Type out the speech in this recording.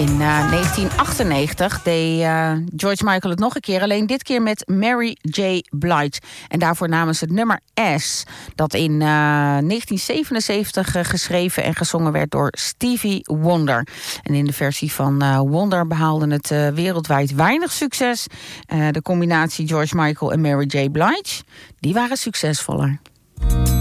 In 1998 deed George Michael het nog een keer, alleen dit keer met Mary J. Blige. En daarvoor namen ze het nummer S, dat in 1977 geschreven en gezongen werd door Stevie Wonder. En in de versie van Wonder behaalde het wereldwijd weinig succes. De combinatie George Michael en Mary J. Blige, die waren succesvoller.